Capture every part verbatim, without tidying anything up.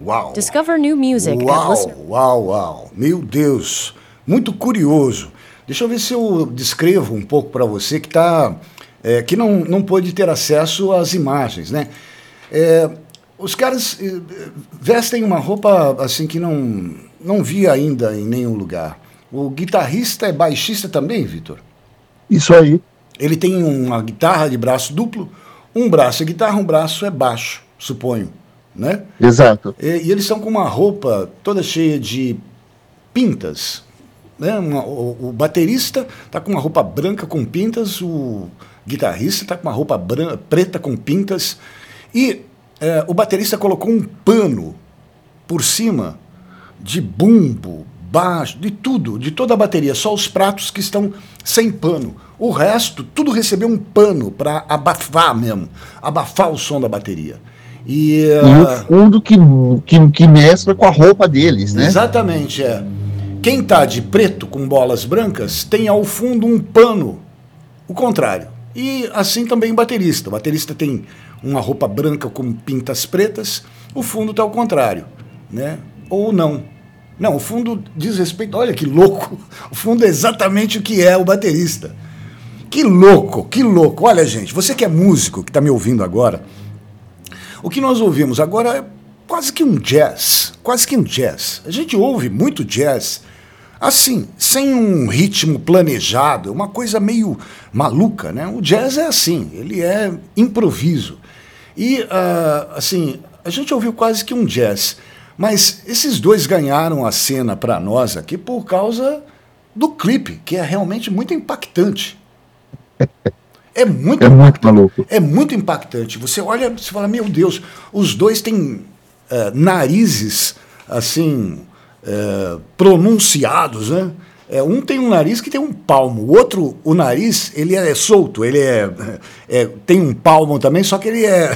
Uau! Discover new music at Uau, listen- uau, uau. Meu Deus, muito curioso. Deixa eu ver se eu descrevo um pouco para você que, tá, é, que não, não pôde ter acesso às imagens, né? É, os caras é, vestem uma roupa assim que não, não vi ainda em nenhum lugar. O guitarrista é baixista também, Vitor? Isso aí. Ele tem uma guitarra de braço duplo, um braço é guitarra, um braço é baixo, suponho, né? Exato. E, e eles são com uma roupa toda cheia de pintas, né? Uma, o, o baterista está com uma roupa branca com pintas, o guitarrista está com uma roupa branca, preta com pintas, e é, o baterista colocou um pano por cima de bumbo, baixo, de tudo, de toda a bateria, só os pratos que estão sem pano. O resto, tudo recebeu um pano para abafar mesmo, abafar o som da bateria. E, E uh, o fundo que, que, que mescla com a roupa deles, né? exatamente, é. Quem tá de preto com bolas brancas tem ao fundo um pano, o contrário. E assim também o baterista. O baterista tem uma roupa branca com pintas pretas, o fundo tá ao contrário, né? Ou não. Não, o fundo diz respeito... Olha que louco! O fundo é exatamente o que é o baterista. Que louco, que louco. Olha, gente, você que é músico, que está me ouvindo agora, o que nós ouvimos agora é quase que um jazz, quase que um jazz. A gente ouve muito jazz, assim, sem um ritmo planejado, uma coisa meio maluca, né? O jazz é assim, ele é improviso. E, uh, assim, a gente ouviu quase que um jazz. Mas esses dois ganharam a cena para nós aqui por causa do clipe, que é realmente muito impactante. É muito, É muito maluco. É muito impactante. Você olha e fala, meu Deus, os dois têm é, narizes assim é, pronunciados, né? É, um tem um nariz que tem um palmo, o outro, o nariz, ele é solto, ele é, é tem um palmo também, só que ele é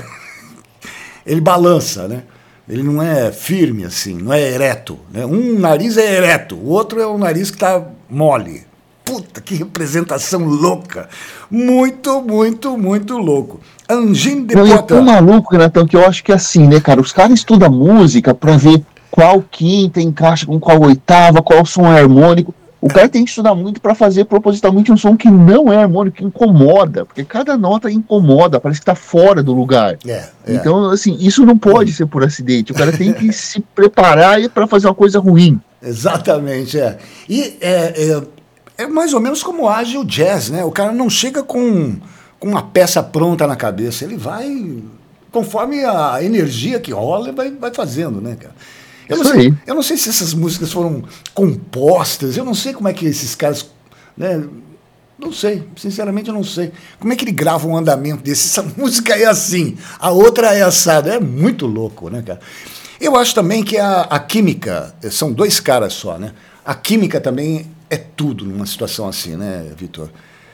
ele balança, né? Ele não é firme assim, não é ereto, né? Um nariz é ereto, o outro é um nariz que está mole. Puta, que representação louca. Muito, muito, muito louco. Angine de Não, e é Poitin. tão maluco, Renatão, que eu acho que é assim, né, cara? Os caras estudam música pra ver qual quinta encaixa com qual oitava, qual som é harmônico. O cara tem que estudar muito pra fazer propositalmente um som que não é harmônico, que incomoda, porque cada nota incomoda, parece que tá fora do lugar. É, é. Então, assim, isso não pode ser por acidente. O cara tem que se preparar para fazer uma coisa ruim. Exatamente, é. E é, é, é mais ou menos como age o jazz, né? O cara não chega com, com uma peça pronta na cabeça, ele vai, conforme a energia que rola, vai, vai fazendo, né, cara? Eu não, Isso sei, aí. eu não sei se essas músicas foram compostas, eu não sei como é que esses caras, né? Não sei, sinceramente eu não sei. Como é que ele grava um andamento desse? Essa música é assim, a outra é assada. É muito louco, né, cara? Eu acho também que a, a química, são dois caras só, né? A química também é tudo numa situação assim, né, Vitor?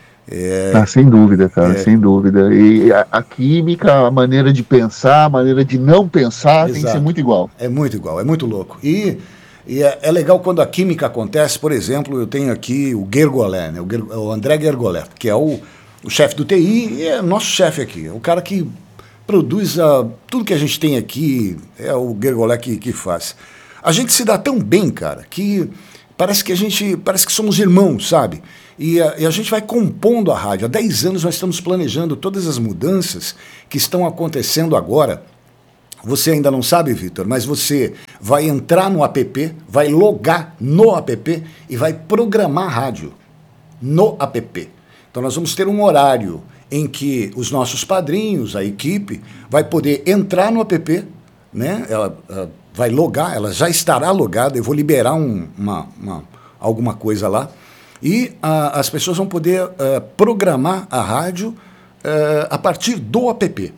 É, Ah, sem dúvida, cara, É. sem dúvida. E a, a química, a maneira de pensar, a maneira de não pensar tem que ser Exato. muito igual. É muito igual, é muito louco. E, e é, é legal quando a química acontece. Por exemplo, eu tenho aqui o Gergolé, né? o, Ger, o André Gergolé, que é o, o chefe do T I e é nosso chefe aqui. É o cara que produz a, tudo que a gente tem aqui, é o Gergolé que, que faz. A gente se dá tão bem, cara, que parece que a gente, parece que somos irmãos, sabe? E a, e a gente vai compondo a rádio. Há dez anos nós estamos planejando todas as mudanças que estão acontecendo agora. Você ainda não sabe, Vitor, mas você vai entrar no app, vai logar no app e vai programar a rádio no app. Então nós vamos ter um horário em que os nossos padrinhos, a equipe, vai poder entrar no app, né? Ela, ela vai logar, ela já estará logada, eu vou liberar um, uma, uma, alguma coisa lá, e uh, as pessoas vão poder uh, programar a rádio uh, a partir do app.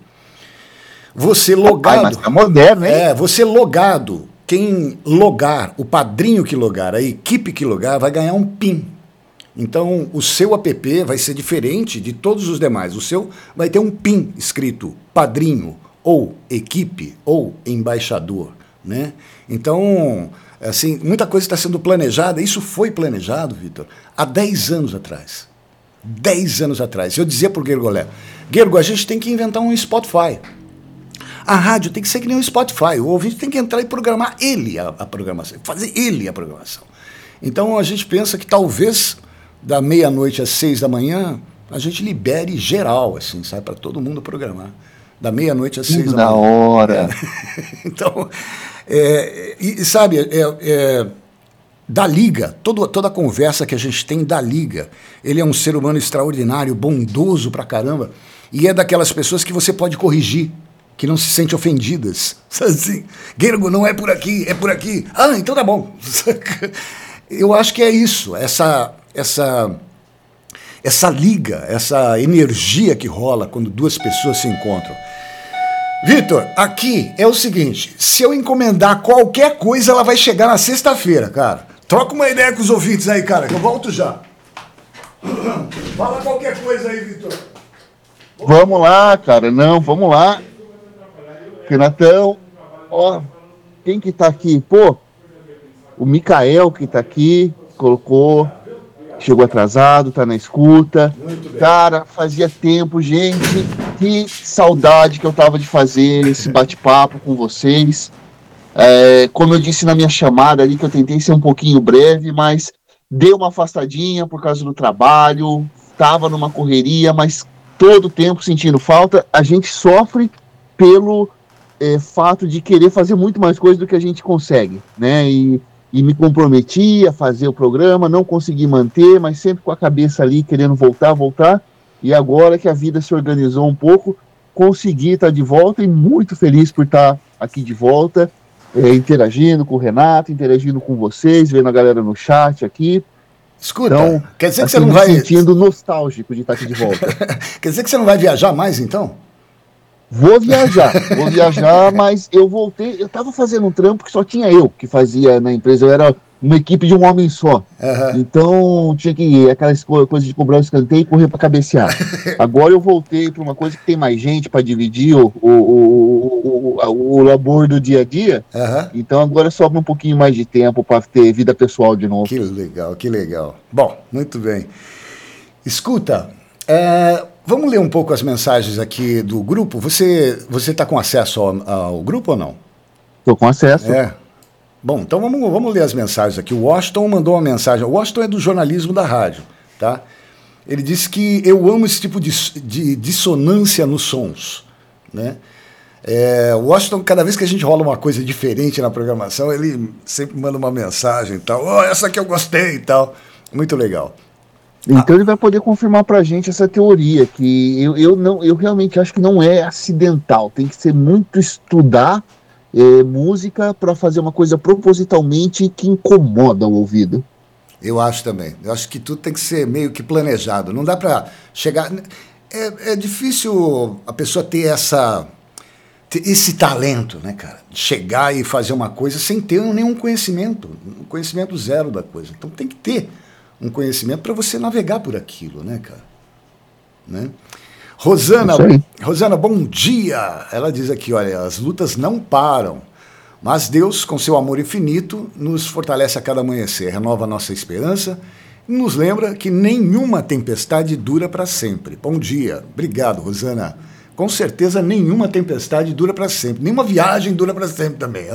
Você logado... Ah, mas tá moderno, hein? É, você logado, quem logar, o padrinho que logar, a equipe que logar, vai ganhar um PIN. Então, o seu app vai ser diferente de todos os demais. O seu vai ter um PIN escrito padrinho, ou equipe, ou embaixador, né? Então, assim, muita coisa está sendo planejada. Isso foi planejado, Vitor, há dez anos atrás. dez anos atrás. Eu dizia para o Gergolé, Gergo, a gente tem que inventar um Spotify. A rádio tem que ser que nem o Spotify. O ouvinte tem que entrar e programar ele a, a programação, fazer ele a programação. Então a gente pensa que talvez da meia-noite às seis da manhã a gente libere geral, assim, sabe, para todo mundo programar. Da meia-noite às seis da manhã. Da hora. É. Então, é, e sabe, é, é, da Liga, todo, toda a conversa que a gente tem da Liga, ele é um ser humano extraordinário, bondoso pra caramba, e é daquelas pessoas que você pode corrigir, que não se sente ofendidas. Assim, Gergo, não é por aqui, é por aqui. Ah, então tá bom. Eu acho que é isso, essa, essa, essa liga, essa energia que rola quando duas pessoas se encontram. Vitor, aqui é o seguinte, se eu encomendar qualquer coisa, ela vai chegar na sexta-feira, cara. Troca uma ideia com os ouvintes aí, cara, que eu volto já. Fala qualquer coisa aí, Vitor. Vamos lá, cara, não, vamos lá. Renatão, ó, quem que tá aqui? Pô, o Micael que tá aqui, colocou, chegou atrasado, tá na escuta. Cara, fazia tempo, gente, que saudade que eu tava de fazer esse bate-papo com vocês. É, como eu disse na minha chamada ali, que eu tentei ser um pouquinho breve, mas dei uma afastadinha por causa do trabalho, tava numa correria, mas todo o tempo sentindo falta. A gente sofre pelo é, fato de querer fazer muito mais coisa do que a gente consegue, né? E, e me comprometi a fazer o programa, não consegui manter, mas sempre com a cabeça ali querendo voltar, voltar. E agora que a vida se organizou um pouco, consegui estar de volta e muito feliz por estar aqui de volta. É, interagindo com o Renato, interagindo com vocês, vendo a galera no chat aqui. Escuta, então, quer dizer que assim, você não me vai... sentindo nostálgico de estar aqui de volta. Quer dizer que você não vai viajar mais, então? Vou viajar, vou viajar, mas eu voltei, eu tava fazendo um trampo que só tinha eu que fazia na empresa, eu era uma equipe de um homem só. Uhum. Então tinha que aquelas coisas de cobrar o escanteio e correr para cabecear. Agora eu voltei para uma coisa que tem mais gente para dividir o, o, o, o, o labor do dia a dia. Uhum. Então agora sobra um pouquinho mais de tempo para ter vida pessoal de novo. Que legal, que legal. Bom, muito bem. Escuta, é, vamos ler um pouco as mensagens aqui do grupo. Você você está com acesso ao, ao grupo ou não? Estou com acesso. É. Bom, então vamos, vamos ler as mensagens aqui. O Washington mandou uma mensagem. O Washington é do jornalismo da rádio, tá? Ele disse que eu amo esse tipo de, de dissonância nos sons, né? É, o Washington, cada vez que a gente rola uma coisa diferente na programação, ele sempre manda uma mensagem e tal. Oh, essa aqui eu gostei e tal. Muito legal. Então ah. ele vai poder confirmar pra gente essa teoria, que eu, eu, não, eu realmente acho que não é acidental. Tem que ser muito estudar É, música para fazer uma coisa propositalmente que incomoda o ouvido. Eu acho também. Eu acho que tudo tem que ser meio que planejado. Não dá para chegar... É, é difícil a pessoa ter essa, ter esse talento, né, cara? De chegar e fazer uma coisa sem ter nenhum conhecimento. Um conhecimento zero da coisa. Então tem que ter um conhecimento para você navegar por aquilo, né, cara? Né? Rosana, Rosana, bom dia. Ela diz aqui, olha, as lutas não param, mas Deus, com seu amor infinito, nos fortalece a cada amanhecer, renova a nossa esperança e nos lembra que nenhuma tempestade dura para sempre. Bom dia. Obrigado, Rosana. Com certeza nenhuma tempestade dura para sempre. Nenhuma viagem dura para sempre também.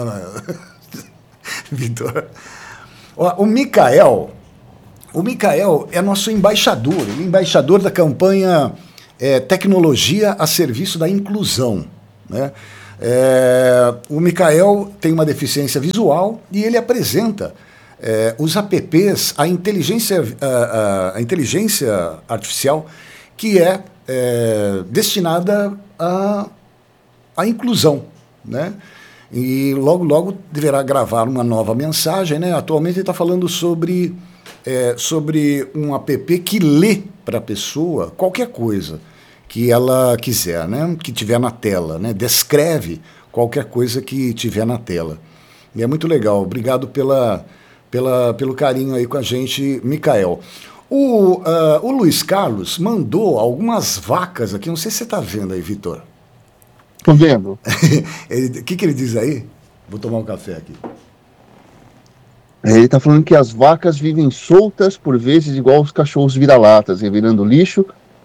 Vitor. O Micael, o Micael é nosso embaixador, ele é embaixador da campanha... É, tecnologia a serviço da inclusão, né? É, o Micael tem uma deficiência visual e ele apresenta é, os apps, a inteligência, a, a, a inteligência artificial que é, é destinada à, à inclusão, né? E logo, logo deverá gravar uma nova mensagem, né? Atualmente ele está falando sobre, é, sobre um app que lê para a pessoa qualquer coisa que ela quiser, né? Que tiver na tela, né? Descreve qualquer coisa que tiver na tela. E é muito legal. Obrigado pela, pela, pelo carinho aí com a gente, Micael. O, uh, o Luiz Carlos mandou algumas vacas aqui. Não sei se você está vendo aí, Vitor. Estou vendo. O que, que ele diz aí? Vou tomar um café aqui. Ele está falando que as vacas vivem soltas, por vezes igual os cachorros vira-latas, revirando lixo,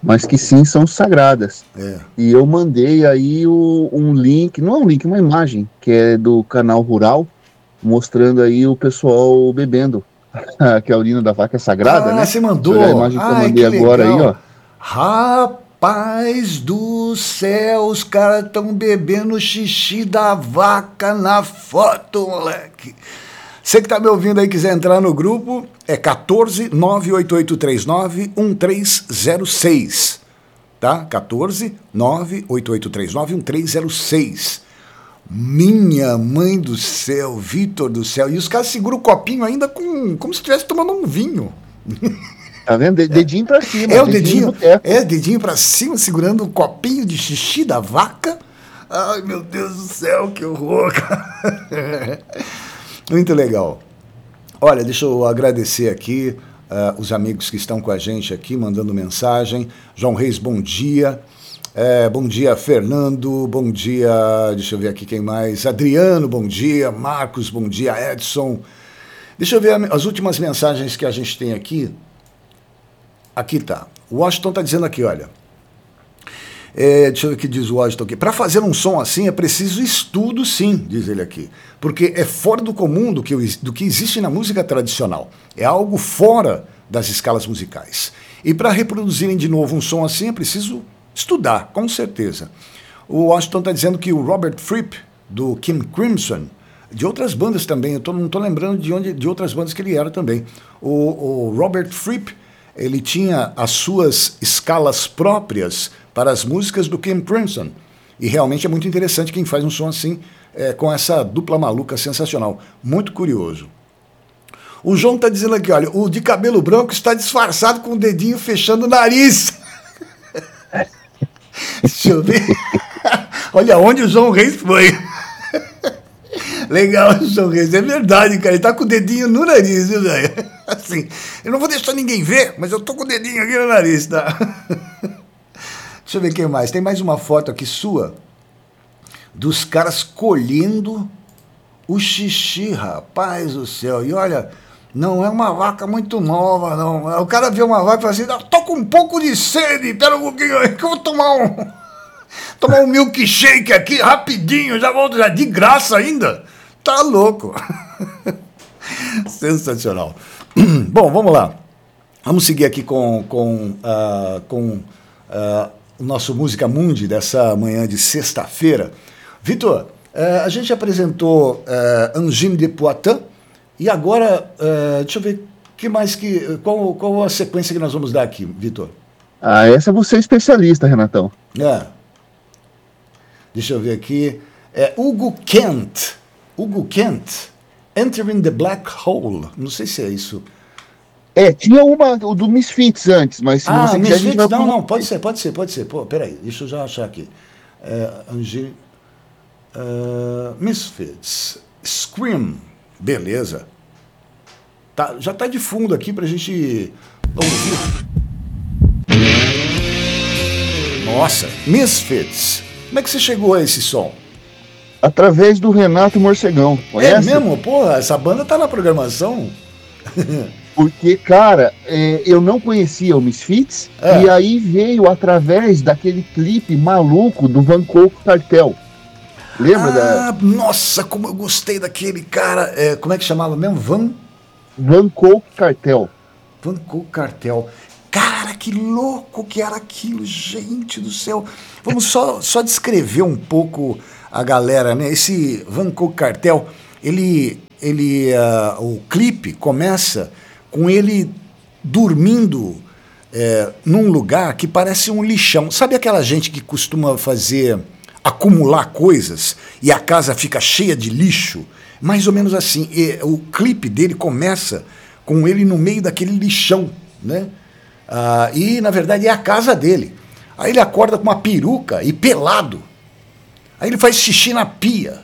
mas que sim são sagradas. É. E eu mandei aí o, um link, não é um link, uma imagem, que é do canal Rural, mostrando aí o pessoal bebendo, que a urina da vaca é sagrada, ah, né? você mandou? Olha a imagem que eu Ai, mandei que agora legal. aí, ó. Rapaz do céu, os caras estão bebendo xixi da vaca na foto, moleque. Você que tá me ouvindo aí, quiser entrar no grupo, é quatorze, nove oito oito três nove, um três zero seis, tá? quatorze, nove oito oito três nove, um três zero seis. Minha mãe do céu, Vitor do céu. E os caras seguram o copinho ainda com, como se estivesse tomando um vinho. Tá vendo? Dedinho pra cima. É o dedinho, dedinho é dedinho pra cima, segurando um copinho de xixi da vaca. Ai, meu Deus do céu, que horror, cara. Muito legal. Olha, deixa eu agradecer aqui uh, os amigos que estão com a gente aqui, mandando mensagem. João Reis, bom dia. É, bom dia, Fernando. Bom dia, deixa eu ver aqui quem mais. Adriano, bom dia. Marcos, bom dia. Edson. Deixa eu ver as últimas mensagens que a gente tem aqui. Aqui tá. O Washington tá dizendo aqui, olha. É, deixa eu ver o que diz o Washington aqui. Para fazer um som assim é preciso estudo, sim, diz ele aqui. Porque é fora do comum do que, do que existe na música tradicional. É algo fora das escalas musicais. E para reproduzirem de novo um som assim é preciso estudar, com certeza. O Washington está dizendo que o Robert Fripp, do King Crimson, de outras bandas também, eu tô, não estou lembrando de, onde, de outras bandas que ele era também. O, o Robert Fripp, ele tinha as suas escalas próprias para as músicas do King Crimson. E realmente é muito interessante quem faz um som assim, é, com essa dupla maluca sensacional. Muito curioso. O João está dizendo aqui, olha, o de cabelo branco está disfarçado com o dedinho fechando o nariz. Deixa eu ver. Olha onde o João Reis foi. Legal, João Reis. É verdade, cara. Ele tá com o dedinho no nariz, viu, velho? Assim, eu não vou deixar ninguém ver, mas eu tô com o dedinho aqui no nariz, tá? Deixa eu ver quem mais. Tem mais uma foto aqui sua dos caras colhendo o xixi, rapaz do céu. E olha, não é uma vaca muito nova, não. O cara vê uma vaca e fala assim, tô com um pouco de sede, pera um pouquinho aí que eu vou tomar um, tomar um milkshake aqui rapidinho, já volto, já de graça ainda. Tá louco. Sensacional. Bom, vamos lá. Vamos seguir aqui com, com, uh, com uh, o nosso Música Mundi dessa manhã de sexta-feira. Vitor, uh, a gente apresentou uh, Angine de Poitin e agora, uh, deixa eu ver que mais que, qual, qual a sequência que nós vamos dar aqui, Vitor? Ah, essa você é especialista, Renatão. É. Deixa eu ver aqui. É Hugo Kent. Hugo Kent. Entering the Black Hole. Não sei se é isso. É, tinha uma o do Misfits antes, mas se ah, você quiser, a gente vai... Não, não, pode ser, pode ser, pode ser. Pô, peraí, deixa eu já achar aqui. É, Angie, uh, Misfits. Scream. Beleza. Tá, já tá de fundo aqui pra gente ouvir. Nossa, Misfits. Como é que você chegou a esse som? Através do Renato Morcegão. Conhece? É mesmo? Porra, essa banda tá na programação? Porque, cara, é, eu não conhecia o Misfits, é. E aí veio através daquele clipe maluco do Van Coke Cartel. Lembra? Ah, da... nossa, como eu gostei daquele cara. É, como é que chamava mesmo? Van... Van Coke Cartel. Van Coke Cartel. Cara, que louco que era aquilo, gente do céu. Vamos só, só descrever um pouco a galera, né? Esse Van Coke Cartel, ele, ele, uh, o clipe começa com ele dormindo é, num lugar que parece um lixão. Sabe aquela gente que costuma fazer, acumular coisas e a casa fica cheia de lixo? Mais ou menos assim. E, o clipe dele começa com ele no meio daquele lixão, né? Ah, e, na verdade, é a casa dele. Aí ele acorda com uma peruca e pelado. Aí ele faz xixi na pia.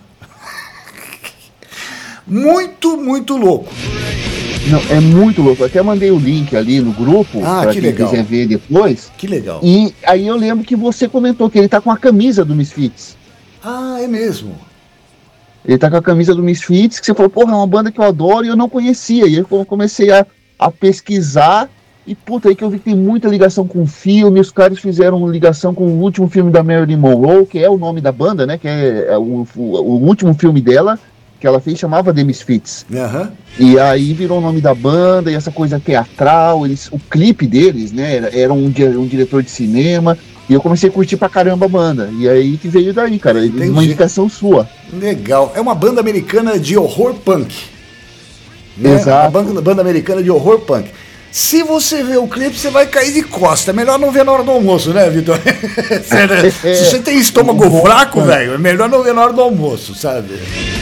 Muito, muito louco. Não, é muito louco. Eu até mandei o link ali no grupo, ah, para que quem legal. quiser ver depois. Que legal. E aí eu lembro que você comentou que ele tá com a camisa do Misfits. Ah, é mesmo? Ele tá com a camisa do Misfits, que você falou, porra, é uma banda que eu adoro e eu não conhecia. E eu comecei a, a pesquisar E puta, aí que eu vi que tem muita ligação com o filme, os caras fizeram ligação com o último filme da Marilyn Monroe, que é o nome da banda, né? Que é o, o, o último filme dela, que ela fez, chamava The Misfits. Uhum. E aí virou o nome da banda, e essa coisa teatral, eles, o clipe deles, né? Era, era um, um diretor de cinema, e eu comecei a curtir pra caramba a banda. E aí que veio daí, cara, Entendi. Uma indicação sua. Legal. É uma banda americana de horror punk. Né? Exato. Uma banda, banda americana de horror punk. Se você ver o clipe, você vai cair de costa. É melhor não ver na hora do almoço, né, Vitor? Se você tem estômago fraco, velho, é melhor não ver na hora do almoço, sabe?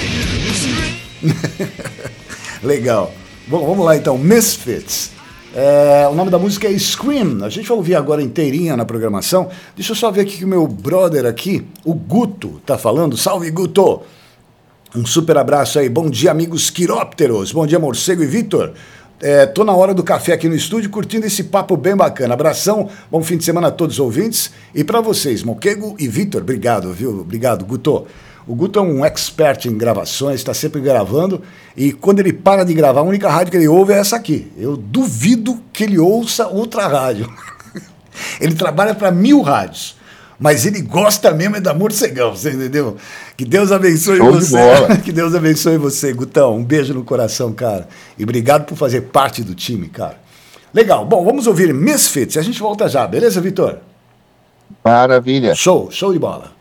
Legal. Bom, vamos lá então. Misfits. É, o nome da música é Scream. A gente vai ouvir agora inteirinha na programação. Deixa eu só ver aqui que o meu brother aqui, o Guto, tá falando. Salve, Guto! Um super abraço aí. Bom dia, amigos quirópteros. Bom dia, Morcego e Vitor. É, tô na hora do café aqui no estúdio, curtindo esse papo bem bacana. Abração, bom fim de semana a todos os ouvintes. E para vocês, Moquego e Vitor, obrigado, viu? Obrigado, Guto. O Guto é um expert em gravações, está sempre gravando. E quando ele para de gravar, a única rádio que ele ouve é essa aqui. Eu duvido que ele ouça outra rádio. Ele trabalha para mil rádios. Mas ele gosta mesmo é da Morcegão, você entendeu? Que Deus abençoe Show você. Que Deus abençoe você, Gutão. Um beijo no coração, cara. E obrigado por fazer parte do time, cara. Legal. Bom, vamos ouvir Misfits. A gente volta já, beleza, Vitor? Maravilha. Show, show de bola.